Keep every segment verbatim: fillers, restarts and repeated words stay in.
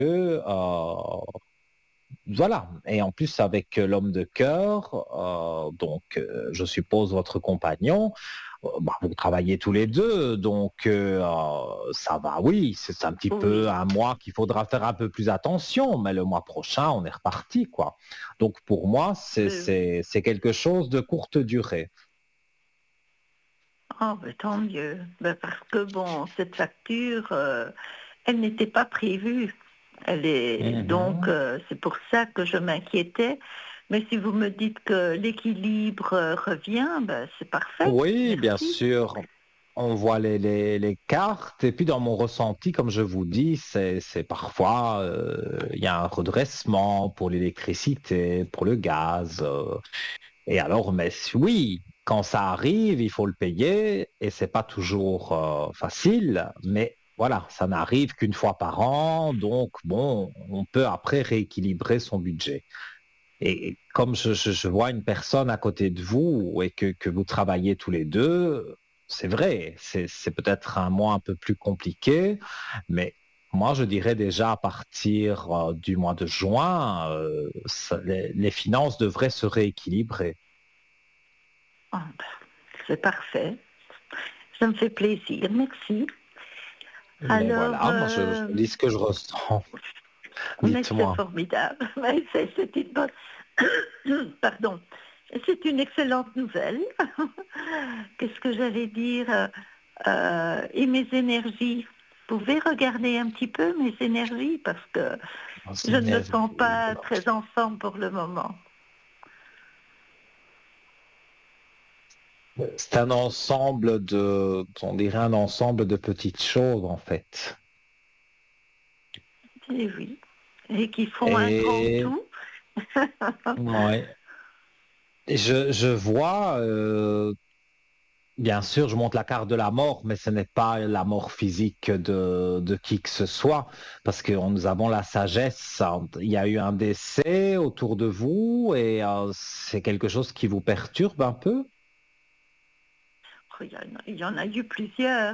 que, euh, voilà. Et en plus, avec euh, l'homme de cœur, euh, donc euh, je suppose votre compagnon, euh, bah, vous travaillez tous les deux, donc euh, euh, ça va, oui, c'est un petit peu Oui. un mois qu'il faudra faire un peu plus attention, mais le mois prochain, on est reparti, quoi. Donc pour moi, c'est Ben oui. c'est- c'est quelque chose de courte durée. Oh, ben, tant mieux. Ben, parce que bon, cette facture, euh, elle n'était pas prévue. Elle est donc Mhm. euh, c'est pour ça que je m'inquiétais. Mais si vous me dites que l'équilibre euh, revient, ben, c'est parfait. Oui, bien Merci. sûr. On voit les, les- les cartes et puis dans mon ressenti, comme je vous dis, c'est c'est parfois euh, il y a un redressement pour l'électricité, pour le gaz. euh, et alors, mais si- oui, quand ça arrive, il faut le payer et c'est pas toujours euh, facile, mais voilà, ça n'arrive qu'une fois par an, donc bon, on peut après rééquilibrer son budget. Et comme je, je- je vois une personne à côté de vous et que, que vous travaillez tous les deux, c'est vrai, c'est c'est peut-être un mois un peu plus compliqué, mais moi je dirais déjà à partir euh, du mois de juin, euh, ça- les, les finances devraient se rééquilibrer. Oh, ben, c'est parfait. Ça me fait plaisir. Merci. Mais Alors, voilà, moi je, je euh, dis ce que je ressens. mais c'est Dites-moi. formidable. Mais c'est c'est une bonne... Pardon. C'est une excellente nouvelle. Qu'est-ce que j'allais dire euh, euh, Et mes énergies. Vous pouvez regarder un petit peu mes énergies parce que je ne me sens pas très en forme pour le moment. C'est un ensemble de, on dirait un ensemble de petites choses en fait. Et oui. Et qui font un grand Et tout. ouais. Et Je, je vois, euh, bien sûr, je montre la carte de la mort, mais ce n'est pas la mort physique de, de qui que ce soit, parce que nous avons la sagesse. Il y a eu un décès autour de vous et euh, c'est quelque chose qui vous perturbe un peu. Oh, il y en a, il y en a eu plusieurs.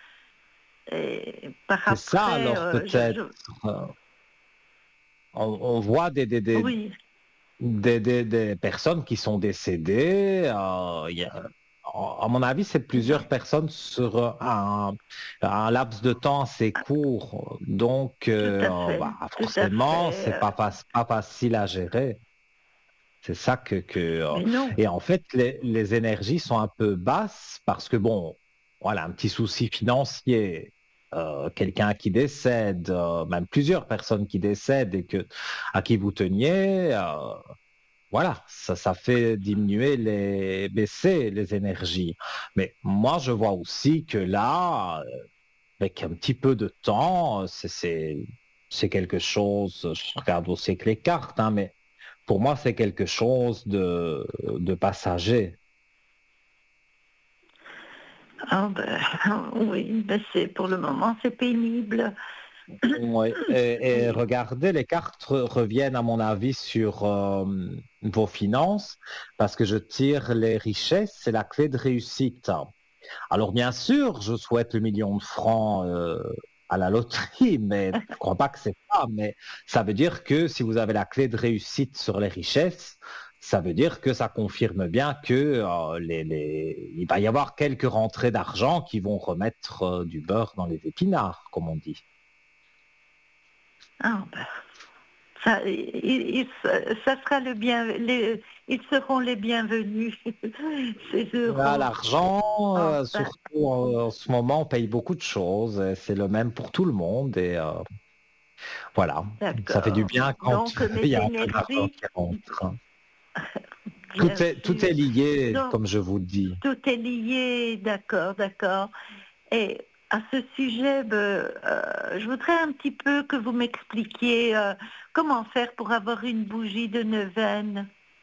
Et par C'est ça après, alors euh, je, peut-être. je- euh, on, on voit des, des, des, oui, des, des- des personnes qui sont décédées. euh, il y a- à mon avis, c'est il y en plusieurs personnes sur un, un laps de temps assez court. Donc, tout euh, à fait, bah, tout à forcément, fait. c'est euh, pas, fac- pas facile à gérer. C'est ça que, que euh, mais non, et en fait, les, les énergies sont un peu basses parce que bon, voilà, un petit souci financier, euh, quelqu'un qui décède, euh, même plusieurs personnes qui décèdent et que à qui vous teniez. euh, voilà, ça, ça fait diminuer les, baisser les énergies. Mais moi, je vois aussi que là, euh, avec un petit peu de temps, c'est, c'est, c'est quelque chose, je regarde aussi avec les cartes, hein, mais pour moi, c'est quelque chose de, de passager. ah ben, oui, ben c'est pour le moment c'est pénible. Oui. Et, et Et regardez, les cartes re- reviennent, à mon avis, sur euh, vos finances, parce que je tire les richesses, c'est la clé de réussite. Alors bien sûr, je souhaite le million de francs euh, à la loterie, mais je crois pas que c'est ça. Mais ça veut dire que si vous avez la clé de réussite sur les richesses, ça veut dire que ça confirme bien que euh, les, les- il va y avoir quelques rentrées d'argent qui vont remettre euh, du beurre dans les épinards, comme on dit. ah ben, ça, il- il- ça sera le bien, les, ils seront les bienvenus, ces Là, euros. l'argent, euh, Enfin, surtout euh, en ce moment, on paye beaucoup de choses. et C'est le même pour tout le monde. Et euh, voilà, ça fait du d'accord. bien quand Donc mes il y a un peu d'argent énergies, qui rentre. bien Tout est, tout sûr. est lié, Donc comme je vous dis. tout est lié, d'accord, d'accord. Et à ce sujet, ben, euh, je voudrais un petit peu que vous m'expliquiez euh, comment faire pour avoir une bougie de neuvaine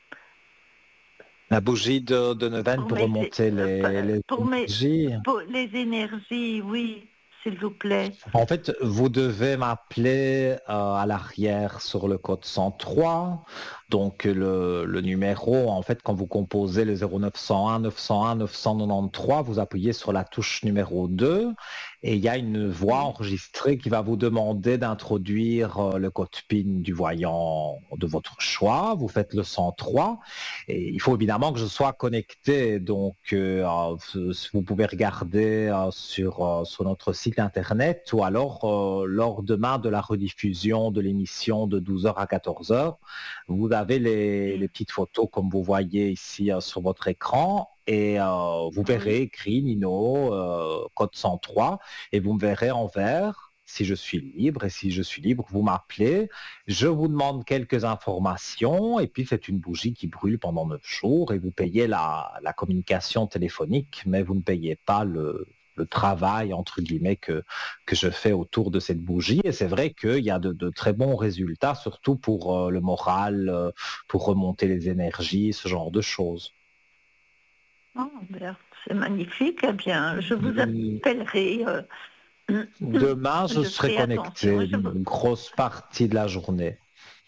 La bougie de, de neuvaine pour pour mes, remonter euh, les, pa- les pour mes, énergies. pour les énergies, oui, s'il vous plaît. En fait, vous devez m'appeler euh, à l'arrière sur le code cent trois. Donc le, le numéro, en fait, quand vous composez le zéro neuf cent un neuf cent un neuf cent quatre-vingt-treize, vous appuyez sur la touche numéro deux et il y a une voix Oui. enregistrée qui va vous demander d'introduire euh, le code PIN du voyant de votre choix. Vous faites le cent trois et il faut évidemment que je sois connecté. Donc euh, euh, vous pouvez regarder euh, sur, euh, sur notre site internet ou alors euh, lors demain de la rediffusion de l'émission de douze heures à quatorze heures. Vous avez les, les Oui. petites photos comme vous voyez ici euh, sur votre écran et euh, vous verrez Oui. écrit Nino, euh, code cent trois et vous me verrez en vert si je suis libre et si je suis libre, vous m'appelez, je vous demande quelques informations et puis c'est une bougie qui brûle pendant neuf jours et vous payez la, la communication téléphonique mais vous ne payez pas le, le travail entre guillemets que, que je fais autour de cette bougie et c'est vrai qu'il y a de, de très bons résultats surtout pour euh, le moral, euh, pour remonter les énergies, ce genre de choses. Oh, ben, c'est magnifique. Eh bien, je vous appellerai. euh, Demain, je je serai ferai connecté attention. Je vous... une grosse partie de la journée.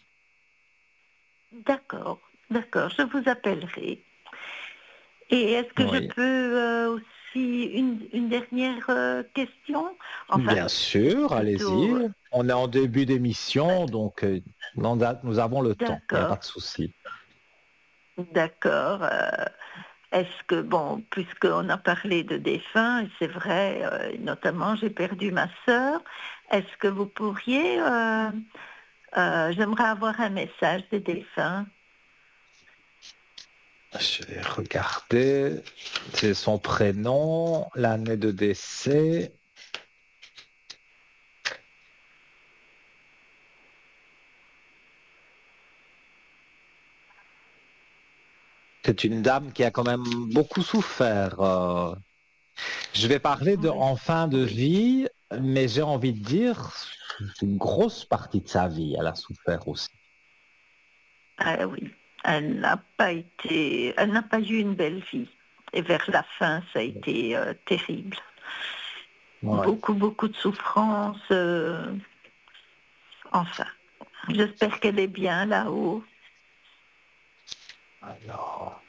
D'accord, d'accord, je vous appellerai. Et est-ce que je Oui. peux euh, aussi une, une dernière euh, question? Enfin, Bien sûr, plutôt, allez-y. euh, On est en début d'émission, donc euh, on a- nous avons le temps, il n'y a pas d'accord, de souci. d'accord. euh, est-ce que, bon, puisqu'on a parlé de défunts, et c'est vrai, euh, notamment j'ai perdu ma sœur, est-ce que vous pourriez, euh, euh, j'aimerais avoir un message des défunts. Je vais regarder. C'est son prénom, l'année de décès. C'est une dame qui a quand même beaucoup souffert. euh. Je vais parler de Oui, en fin de oui. vie, mais j'ai envie de dire une grosse partie de sa vie, elle a souffert aussi. Ah oui, elle n'a pas été, elle n'a pas eu une belle vie. Et vers la fin, ça a été euh, terrible. Ouais. Beaucoup, beaucoup de souffrance. euh, enfin, j'espère qu'elle est bien là-haut. Alors,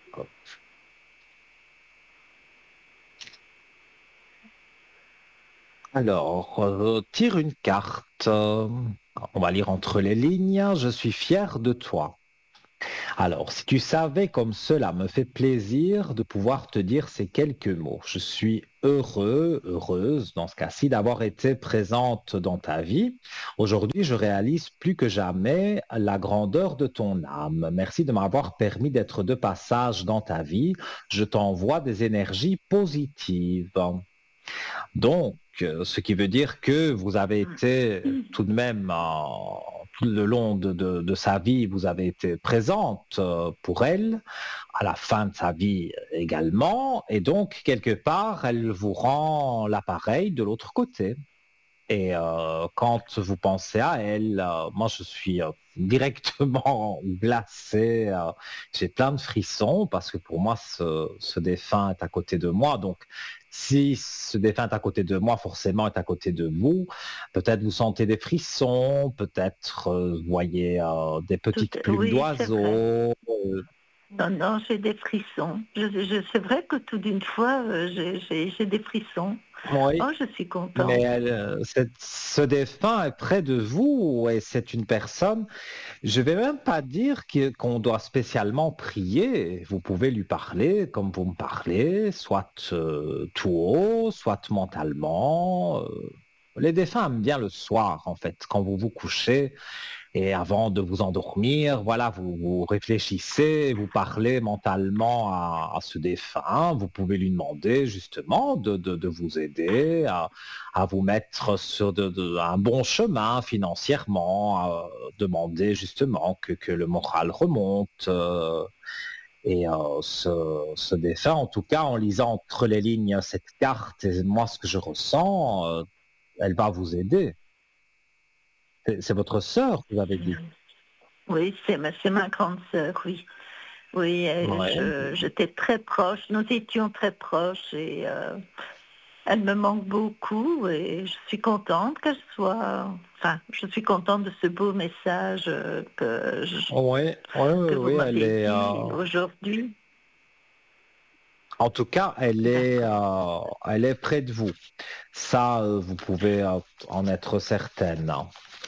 alors euh, tire une carte. Euh, On va lire entre les lignes. Je suis fier de toi. Alors, si tu savais comme cela me fait plaisir de pouvoir te dire ces quelques mots. Je suis heureux, heureuse, dans ce cas-ci, d'avoir été présente dans ta vie. Aujourd'hui, je réalise plus que jamais la grandeur de ton âme. Merci de m'avoir permis d'être de passage dans ta vie. Je t'envoie des énergies positives. Donc, euh, ce qui veut dire que vous avez été tout de même, euh, tout le long de, de- de sa vie, vous avez été présente euh, pour elle, à la fin de sa vie également, et donc, quelque part, elle vous rend l'appareil de l'autre côté. Et euh, quand vous pensez à elle, euh, moi je suis euh, directement glacé, euh, j'ai plein de frissons parce que pour moi ce, ce défunt est à côté de moi. Donc si ce défunt est à côté de moi, forcément est à côté de vous. Peut-être vous sentez des frissons, peut-être euh, vous voyez euh, des Tout, petites plumes oui, c'est vrai. d'oiseaux. euh, Non, non, j'ai des frissons. Je, je- c'est vrai que tout d'une fois, euh, j'ai, j'ai- j'ai des frissons. oui, Oh, je suis mais contente. elle, euh, cette- ce défunt est près de vous et c'est une personne. Je vais même pas dire que- qu'on doit spécialement prier. Vous pouvez lui parler comme vous me parlez, soit euh, tout haut, soit mentalement. euh. Les défunts aiment bien le soir, en fait, quand vous vous couchez et avant de vous endormir, voilà, vous, vous réfléchissez, vous parlez mentalement à, à ce défunt. Vous pouvez lui demander justement de, de- de vous aider à, à vous mettre sur de- de- un bon chemin financièrement, à demander justement que, que le moral remonte. euh, et euh, ce, ce défunt, en tout cas, en lisant entre les lignes cette carte, et moi ce que je ressens, euh, elle va vous aider. C'est c'est votre sœur, vous avez dit. Oui, c'est ma, c'est ma grande sœur, oui. Oui, euh, Ouais. je, j'étais très proche, nous étions très proches et euh, elle me manque beaucoup et je suis contente qu'elle soit... Enfin, je suis contente de ce beau message euh, que, je- Oui, oui, oui, que vous oui, elle m'avez est. dit euh, aujourd'hui. En tout cas, elle est, D'accord. euh, elle est près de vous. Ça, euh, vous pouvez euh, en être certaine, hein.